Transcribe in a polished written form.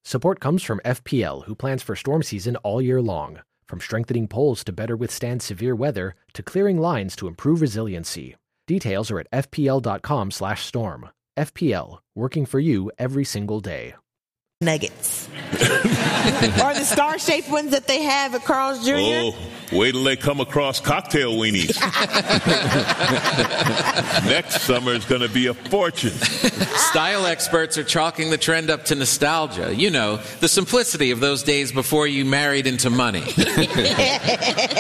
Support comes from FPL, who plans for storm season all year long. From strengthening poles to better withstand severe weather, to clearing lines to improve resiliency. Details are at fpl.com/storm. FPL, working for you every single day. Nuggets. Or the star-shaped ones that they have at Carl's Jr. Oh, wait till they come across cocktail weenies. Next summer is going to be a fortune. Style experts are chalking the trend up to nostalgia. You know, the simplicity of those days before you married into money.